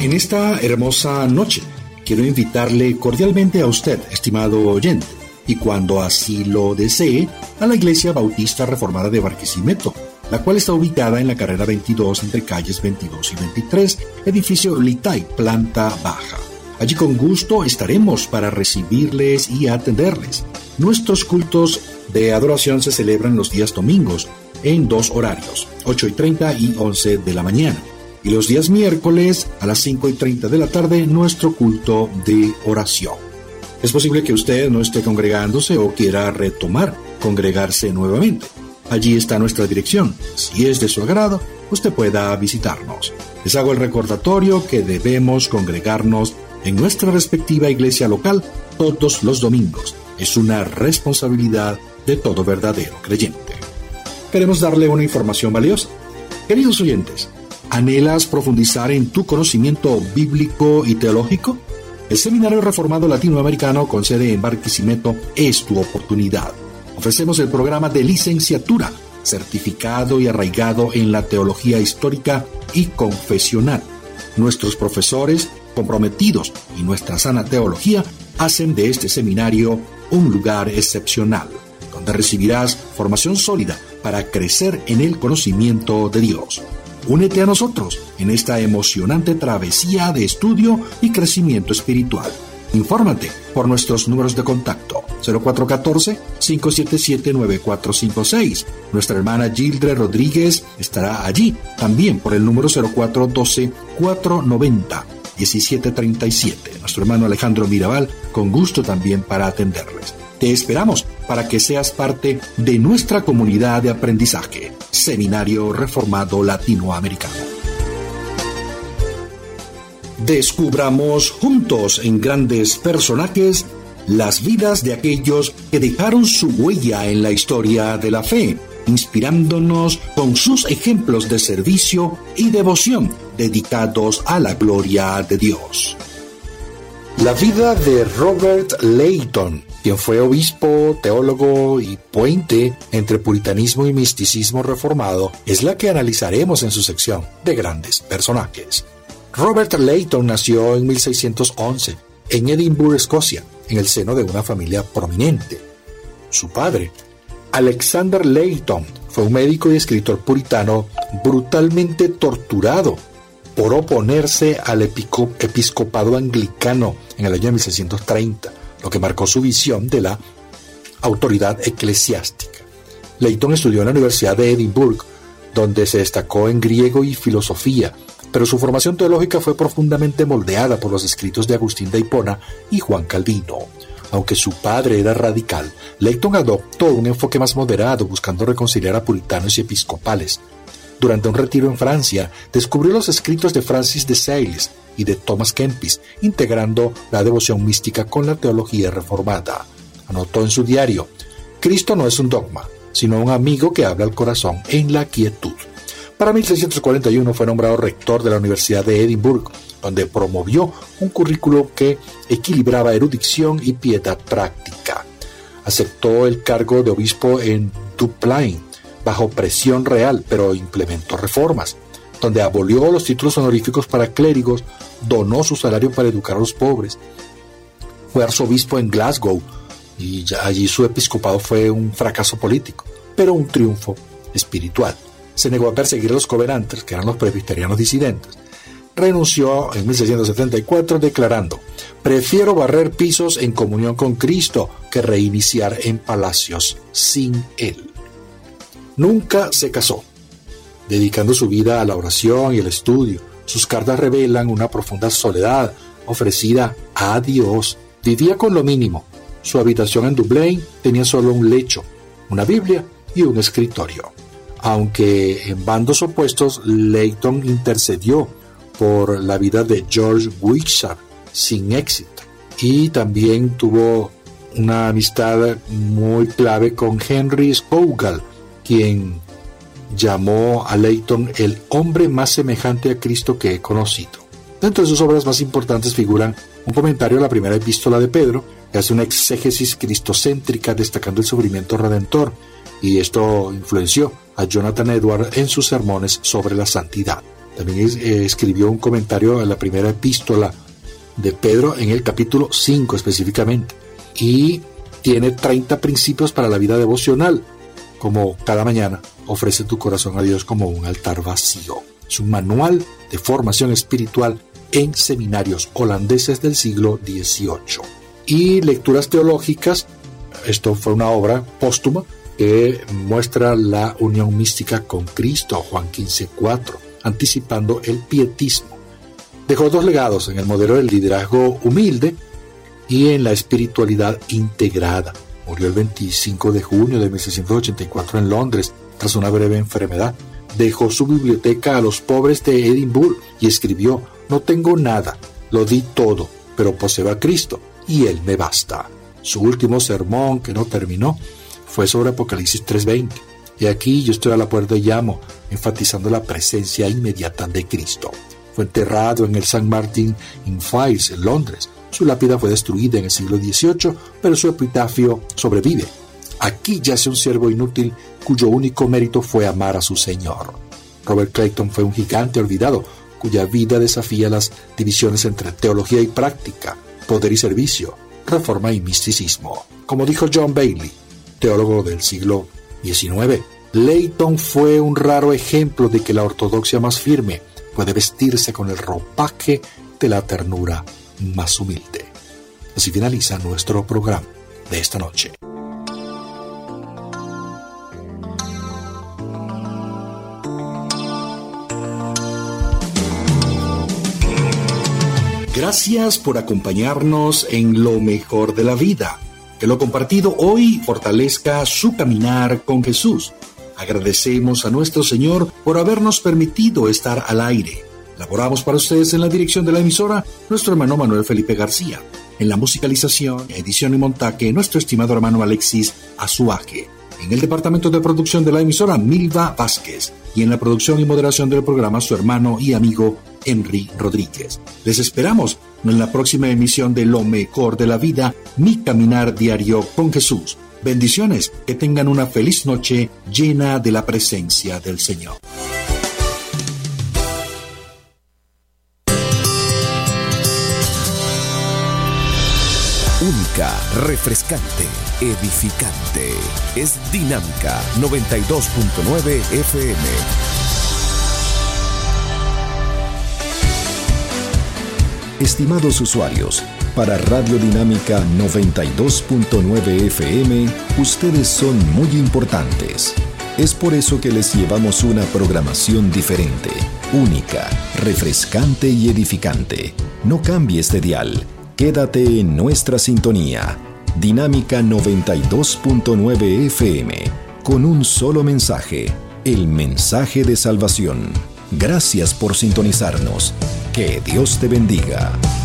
En esta hermosa noche, quiero invitarle cordialmente a usted, estimado oyente, y cuando así lo desee, a la Iglesia Bautista Reformada de Barquisimeto, la cual está ubicada en la carrera 22 entre calles 22 y 23, edificio Litay, planta baja. Allí con gusto estaremos para recibirles y atenderles. Nuestros cultos de adoración se celebran los días domingos en 2 horarios, 8:30 y 11 de la mañana. Y los días miércoles a las 5:30 de la tarde, nuestro culto de oración. Es posible que usted no esté congregándose o quiera retomar congregarse nuevamente. Allí está nuestra dirección. Si es de su agrado, usted pueda visitarnos. Les hago el recordatorio que debemos congregarnos en nuestra respectiva iglesia local todos los domingos. Es una responsabilidad de todo verdadero creyente. Queremos darle una información valiosa. Queridos oyentes, ¿anhelas profundizar en tu conocimiento bíblico y teológico? El Seminario Reformado Latinoamericano con sede en Barquisimeto es tu oportunidad. Ofrecemos el programa de licenciatura, certificado y arraigado en la teología histórica y confesional. Nuestros profesores, comprometidos y nuestra sana teología, hacen de este seminario un lugar excepcional, donde recibirás formación sólida para crecer en el conocimiento de Dios. Únete a nosotros en esta emocionante travesía de estudio y crecimiento espiritual. Infórmate por nuestros números de contacto 0414-577-9456. Nuestra hermana Gildred Rodríguez estará allí, también por el número 0412-490-1737. Nuestro hermano Alejandro Mirabal, con gusto también para atenderles. Te esperamos para que seas parte de nuestra comunidad de aprendizaje, Seminario Reformado Latinoamericano. Descubramos juntos en grandes personajes las vidas de aquellos que dejaron su huella en la historia de la fe, inspirándonos con sus ejemplos de servicio y devoción dedicados a la gloria de Dios. La vida de Robert Leighton, quien fue obispo, teólogo y puente entre puritanismo y misticismo reformado, es la que analizaremos en su sección de grandes personajes. Robert Leighton nació en 1611 en Edimburgo, Escocia, en el seno de una familia prominente. Su padre, Alexander Leighton, fue un médico y escritor puritano brutalmente torturado por oponerse al episcopado anglicano en el año 1630, lo que marcó su visión de la autoridad eclesiástica. Leighton estudió en la Universidad de Edimburgo, donde se destacó en griego y filosofía, pero su formación teológica fue profundamente moldeada por los escritos de Agustín de Hipona y Juan Calvino. Aunque su padre era radical, Leighton adoptó un enfoque más moderado, buscando reconciliar a puritanos y episcopales. Durante un retiro en Francia, descubrió los escritos de Francis de Sales y de Thomas Kempis, integrando la devoción mística con la teología reformada. Anotó en su diario: Cristo no es un dogma, sino un amigo que habla al corazón en la quietud. Para 1641 fue nombrado rector de la Universidad de Edimburgo, donde promovió un currículo que equilibraba erudición y piedad práctica. Aceptó el cargo de obispo en Dublín, bajo presión real, pero implementó reformas, donde abolió los títulos honoríficos para clérigos, donó su salario para educar a los pobres. Fue arzobispo en Glasgow, y allí su episcopado fue un fracaso político, pero un triunfo espiritual. Se negó a perseguir a los covenanters, que eran los presbiterianos disidentes. Renunció en 1674 declarando: prefiero barrer pisos en comunión con Cristo que reiniciar en palacios sin Él. Nunca se casó, dedicando su vida a la oración y el estudio. Sus cartas revelan una profunda soledad ofrecida a Dios. Vivía con lo mínimo. Su habitación en Dublín tenía solo un lecho, una Biblia y un escritorio. Aunque en bandos opuestos, Leighton intercedió por la vida de George Wishart sin éxito, y también tuvo una amistad muy clave con Henry Scougal, quien llamó a Leighton el hombre más semejante a Cristo que he conocido. Dentro de sus obras más importantes figuran un comentario a la primera epístola de Pedro, que hace una exégesis cristocéntrica destacando el sufrimiento redentor, y esto influenció a Jonathan Edwards en sus sermones sobre la santidad. También escribió un comentario a la primera epístola de Pedro en el capítulo 5 específicamente. Y tiene 30 principios para la vida devocional, como cada mañana ofrece tu corazón a Dios como un altar vacío. Es un manual de formación espiritual en seminarios holandeses del siglo XVIII. Y lecturas teológicas, esto fue una obra póstuma que muestra la unión mística con Cristo, Juan 15:4, anticipando el pietismo. Dejó 2 legados en el modelo del liderazgo humilde y en la espiritualidad integrada. Murió el 25 de junio de 1684 en Londres, tras una breve enfermedad. Dejó su biblioteca a los pobres de Edimburgo y escribió: no tengo nada, lo di todo, pero poseo a Cristo y Él me basta. Su último sermón, que no terminó, fue sobre Apocalipsis 3:20. Y aquí yo estoy a la puerta y llamo, enfatizando la presencia inmediata de Cristo. Fue enterrado en el St. Martin in Fields, en Londres. Su lápida fue destruida en el siglo XVIII, pero su epitafio sobrevive. Aquí yace un siervo inútil cuyo único mérito fue amar a su Señor. Robert Clayton fue un gigante olvidado, cuya vida desafía las divisiones entre teología y práctica, poder y servicio, reforma y misticismo. Como dijo John Bailey, teólogo del siglo XIX, Clayton fue un raro ejemplo de que la ortodoxia más firme puede vestirse con el ropaje de la ternura más humilde. Así finaliza nuestro programa de esta noche. Gracias por acompañarnos en Lo Mejor de la Vida. Que lo compartido hoy fortalezca su caminar con Jesús. Agradecemos a nuestro Señor por habernos permitido estar al aire. Laboramos para ustedes en la dirección de la emisora nuestro hermano Manuel Felipe García. En la musicalización, edición y montaje, nuestro estimado hermano Alexis Azuaje. En el departamento de producción de la emisora, Milva Vázquez. Y en la producción y moderación del programa, su hermano y amigo Henry Rodríguez. Les esperamos en la próxima emisión de Lo Mejor de la Vida, mi caminar diario con Jesús. Bendiciones, que tengan una feliz noche llena de la presencia del Señor. Única, refrescante, edificante. Es Dinámica 92.9 FM. Estimados usuarios, para Radio Dinámica 92.9 FM, ustedes son muy importantes. Es por eso que les llevamos una programación diferente, única, refrescante y edificante. No cambies de dial. Quédate en nuestra sintonía, Dinámica 92.9 FM, con un solo mensaje, el mensaje de salvación. Gracias por sintonizarnos. Que Dios te bendiga.